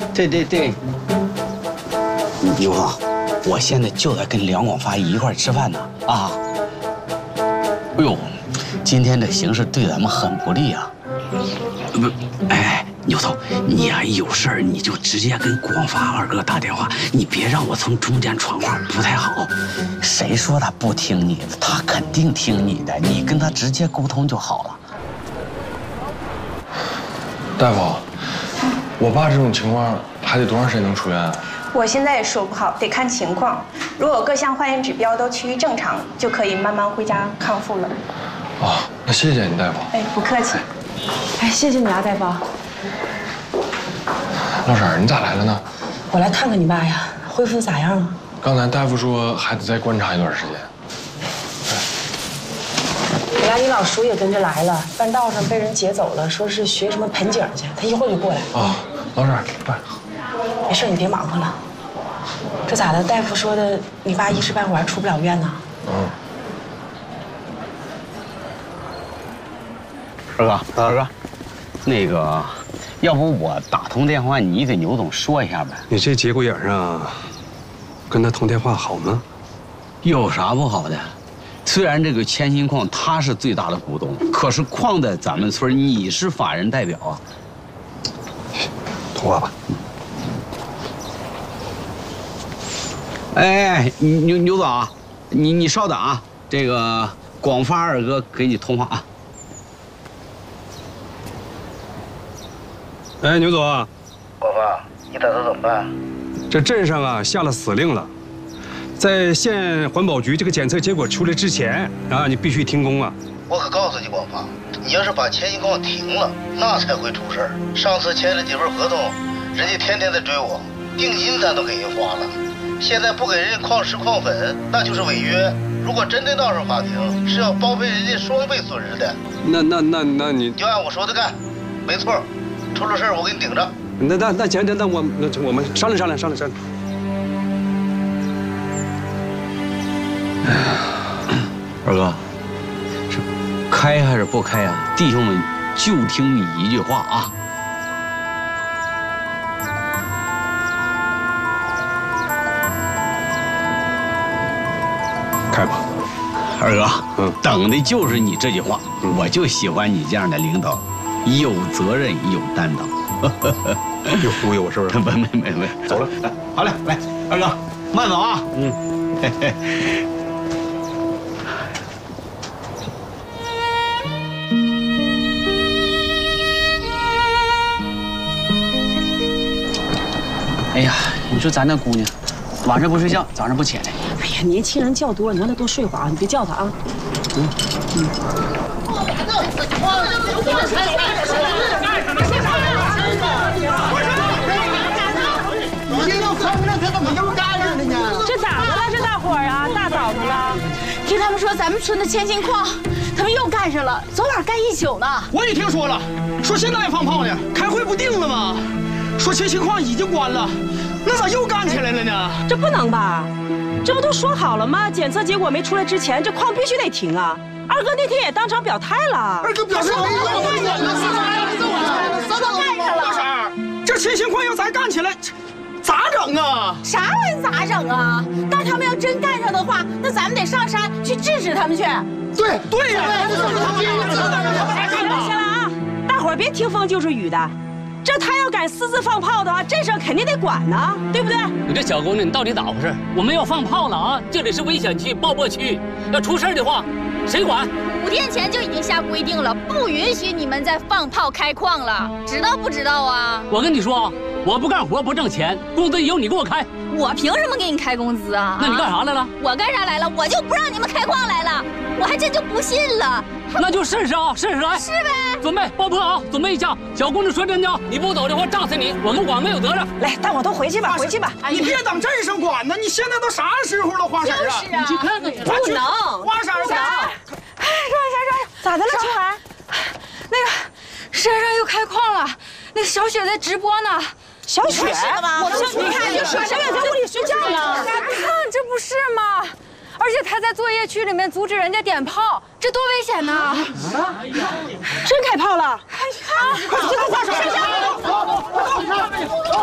对。牛总，我现在就在跟梁广发一块吃饭呢啊！哎呦，今天这形势对咱们很不利啊！不，哎，牛总，你呀有事儿你就直接跟广发二哥打电话，你别让我从中间闯话，不太好。谁说他不听你的？他肯定听你的，你跟他直接沟通就好了。 大夫，我爸这种情况还得多长时间能出院啊？ 我现在也说不好，得看情况。如果各项化验指标都趋于正常，就可以慢慢回家康复了。 哦，那谢谢你，大夫。 哎，不客气。 哎，谢谢你啊，大夫。 老婶儿，你咋来了呢？ 我来看看你爸呀，恢复咋样了？ 刚才大夫说还得再观察一段时间。 本来你老叔也跟着来了，半道上被人劫走了，说是学什么盆景去，他一会儿就过来。 啊，老婶儿，快。 没事，你别忙活了。这咋的？大夫说的，你爸一时半会儿还出不了院呢。 二哥，那个，要不我打通电话，你给牛总说一下呗？ 你这节骨眼上，跟他通电话好吗？ 有啥不好的？虽然这个千心矿他是最大的股东，可是矿在咱们村，你是法人代表啊。 通话吧。 哎，牛总啊，你稍等啊，这个广发二哥给你通话啊。 哎，牛总， 广发，你打算怎么办？ 这镇上啊下了死令了，在县环保局这个检测结果出来之前啊，你必须停工啊！ 我可告诉你，广发，你要是把千心矿停了，那才会出事儿。上次签了几份合同，人家天天在追我，定金咱都给人花了。现在不给人家矿石矿粉，那就是违约。如果真的闹上法庭，是要包赔人家双倍损失的。 那你就按我说的干，没错。出了事儿我给你顶着。 那行，那我们商量。 二哥，这开还是不开啊？弟兄们就听你一句话啊！ 开吧。 二哥，等的就是你这句话。我就喜欢你这样的领导，有责任有担当。 又忽悠我是不是？ 没，走了，来，好嘞，来，二哥，慢走啊。 哎呀，你说咱那姑娘，晚上不睡觉，早上不起来。 哎呀，年轻人觉多，你让他多睡会儿啊，你别叫他啊。 这咋的了？这大伙儿啊，大早上了，听他们说咱们村的千心矿，他们又干上了，昨晚干一宿呢。 我也听说了，说现在还放炮呢，开会不定了吗？说千心矿已经关了，那咋又干起来了呢？ 这不能吧？这不都说好了吗？检测结果没出来之前，这矿必须得停啊！二哥那天也当场表态了。 二哥表示没用，大婶儿，这千心矿要咱干起来，咋整啊？ 啥玩意咋整啊？那他们要真干上的话，那咱们得上山去制止他们去。 对呀。 行了啊，大伙儿别听风就是雨的。这他要敢私自放炮的话，镇上肯定得管呢，对不对？ 你这小姑娘，你到底咋回事？我们要放炮了啊！这里是危险区、爆破区，要出事的话，谁管 ？5天前就已经下规定了，不允许你们再放炮开矿了，知道不知道啊？ 我跟你说，我不干活不挣钱，工资由你给我开。 我凭什么给你开工资啊？ 那你干啥来了？ 我干啥来了？我就不让你们开矿来了，我还真就不信了。 那就试试啊，试试来。 是呗。 准备爆破啊！准备一下，小姑娘说真的，你不走的话，炸死你！我们管没有责任。 来，大伙都回去吧，回去吧。 你别等镇上管呢，你现在都啥时候了，花婶啊？ 就是啊， 你去看看。 不能， 花婶儿。 哎， 咋的了，秋海？ 那个山上又开矿了，那个小雪在直播呢。 小雪？ 你看， 小雪在屋里睡觉呢。 你看，这不是吗？而且他在作业区里面阻止人家点炮，这多危险呐！ 真开炮了！ 快去看！快去看！